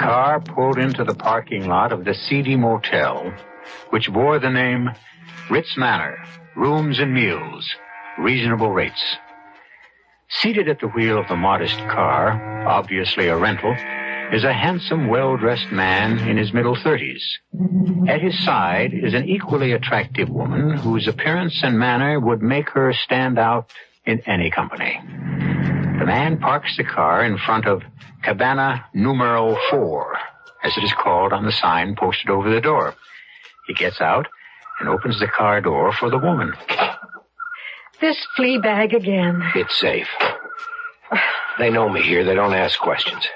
car pulled into the parking lot of the seedy motel, which bore the name Ritz Manor, rooms and meals, reasonable rates. Seated at the wheel of the modest car, obviously a rental, is a handsome, well-dressed man in his middle 30s. At his side is an equally attractive woman whose appearance and manner would make her stand out in any company. The man parks the car in front of Cabana Numero 4, as it is called on the sign posted over the door. He gets out and opens the car door for the woman. This flea bag again. It's safe. They know me here. They don't ask questions.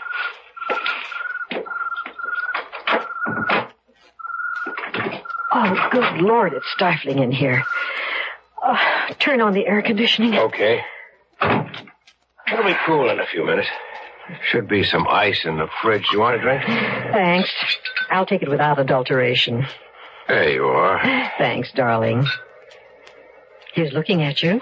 Oh, good Lord, it's stifling in here. Turn on the air conditioning. Okay. It'll be cool in a few minutes. There should be some ice in the fridge. You want a drink? Thanks. I'll take it without adulteration. There you are. Thanks, darling. He's looking at you.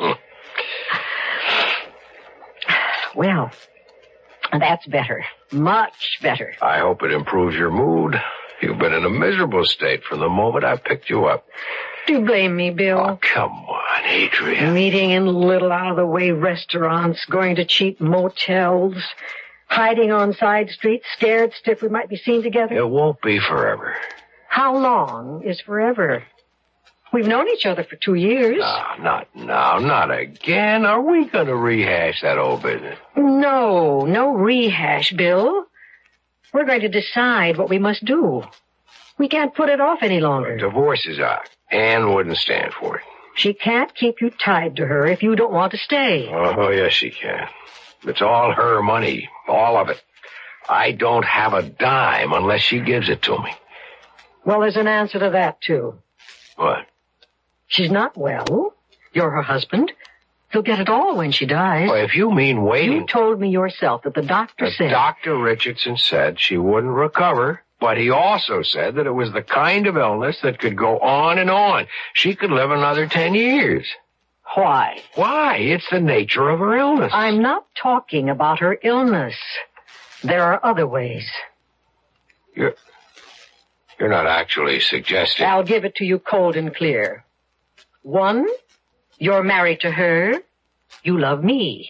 Well, that's better. Much better. I hope it improves your mood. You've been in a miserable state from the moment I picked you up. Do you blame me, Bill? Oh, come on, Adrian. Meeting in little out-of-the-way restaurants, going to cheap motels, hiding on side streets, scared stiff we might be seen together. It won't be forever. How long is forever? We've known each other for 2 years. Not now, not again. Are we going to rehash that old business? No rehash, Bill. We're going to decide what we must do. We can't put it off any longer. Divorce is out. Anne wouldn't stand for it. She can't keep you tied to her if you don't want to stay. Oh, yes, she can. It's all her money, all of it. I don't have a dime unless she gives it to me. Well, there's an answer to that, too. What? She's not well. You're her husband. He'll get it all when she dies. Well, if you mean waiting... You told me yourself that the doctor said... Dr. Richardson said she wouldn't recover, but he also said that it was the kind of illness that could go on and on. She could live another 10 years. Why? Why? It's the nature of her illness. I'm not talking about her illness. There are other ways. You're not actually suggesting... I'll give it to you cold and clear. 1, you're married to her. You love me.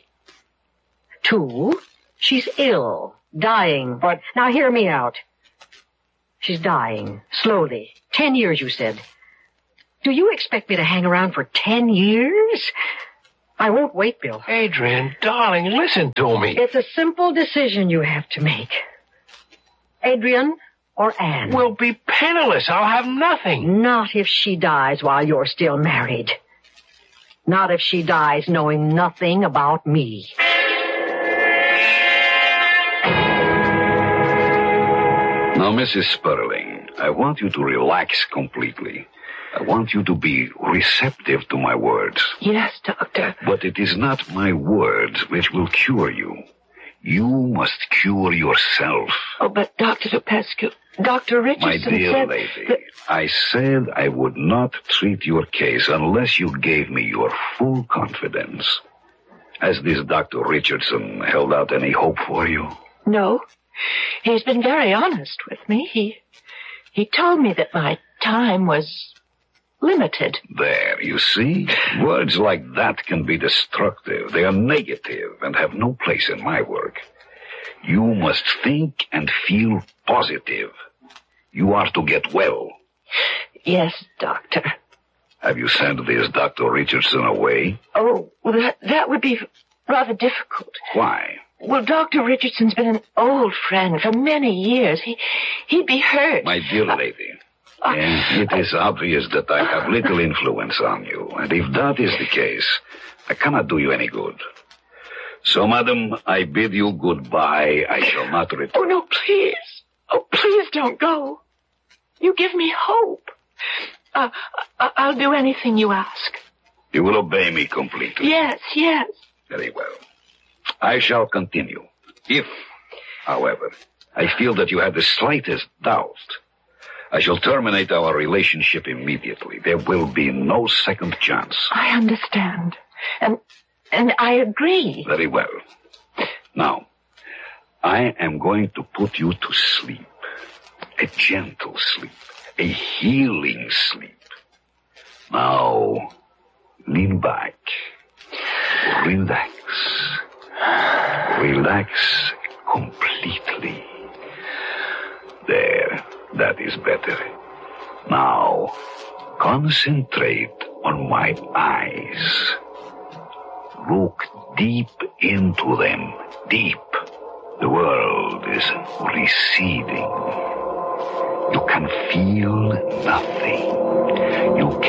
2, she's ill, dying. But... Now hear me out. She's dying, slowly. 10 years, you said. Do you expect me to hang around for 10 years? I won't wait, Bill. Adrian, darling, listen to me. It's a simple decision you have to make. Adrian or Anne? We'll be penniless. I'll have nothing. Not if she dies while you're still married. Not if she dies knowing nothing about me. Now, Mrs. Sperling, I want you to relax completely. I want you to be receptive to my words. Yes, Doctor. But it is not my words which will cure you. You must cure yourself. Oh, but Dr. Lupescu, Dr. Richardson My dear said lady, that... I said I would not treat your case unless you gave me your full confidence. Has this Dr. Richardson held out any hope for you? No. He's been very honest with me. He told me that my time was limited. There, you see? Words like that can be destructive. They are negative and have no place in my work. You must think and feel positive. You are to get well. Yes, Doctor. Have you sent this Dr. Richardson away? Oh, well, that would be rather difficult. Why? Well, Dr. Richardson's been an old friend for many years. He'd be hurt. My dear lady, it is obvious that I have little influence on you, and if that is the case, I cannot do you any good. So, madam, I bid you goodbye. I shall not return. Oh, no, please. Oh, please don't go. You give me hope. I'll do anything you ask. You will obey me completely? Yes. Very well. I shall continue. If, however, I feel that you have the slightest doubt, I shall terminate our relationship immediately. There will be no second chance. I understand. And I agree. Very well. Now, I am going to put you to sleep. A gentle sleep. A healing sleep. Now, lean back. Relax. Relax completely. There, that is better. Now, concentrate on my eyes. Look deep into them. Deep. The world is receding. You can feel nothing. You